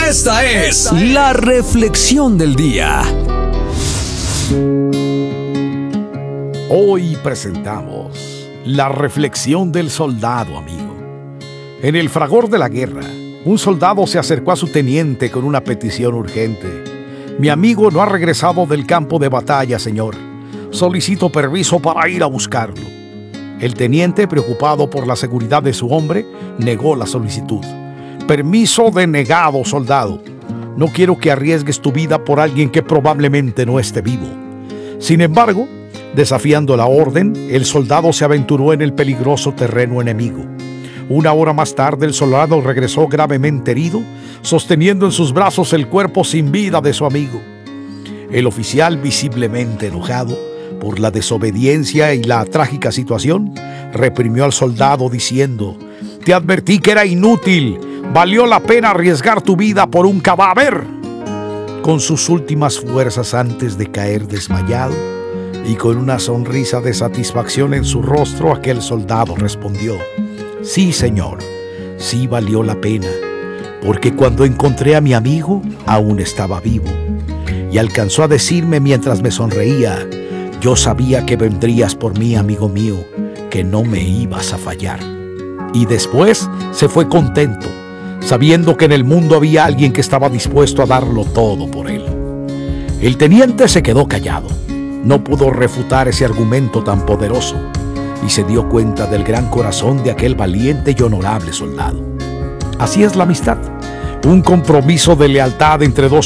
Esta es la reflexión del día. Hoy presentamos la reflexión del soldado, amigo. En el fragor de la guerra, un soldado se acercó a su teniente con una petición urgente. Mi amigo no ha regresado del campo de batalla, señor. Solicito permiso para ir a buscarlo. El teniente, preocupado por la seguridad de su hombre, negó la solicitud. Permiso denegado, soldado. No quiero que arriesgues tu vida por alguien que probablemente no esté vivo. Sin embargo, desafiando la orden, el soldado se aventuró en el peligroso terreno enemigo. Una hora más tarde, el soldado regresó gravemente herido, sosteniendo en sus brazos el cuerpo sin vida de su amigo. El oficial, visiblemente enojado por la desobediencia y la trágica situación, reprimió al soldado diciendo: «Te advertí que era inútil. Valió la pena arriesgar tu vida por un cadáver». Con sus últimas fuerzas antes de caer desmayado y con una sonrisa de satisfacción en su rostro, aquel soldado respondió: «Sí, señor, sí valió la pena, porque cuando encontré a mi amigo, aún estaba vivo». Y alcanzó a decirme mientras me sonreía: «Yo sabía que vendrías por mí, amigo mío, que no me ibas a fallar». Y después se fue contento, sabiendo que en el mundo había alguien que estaba dispuesto a darlo todo por él. El teniente se quedó callado. No pudo refutar ese argumento tan poderoso y se dio cuenta del gran corazón de aquel valiente y honorable soldado. Así es la amistad, un compromiso de lealtad entre dos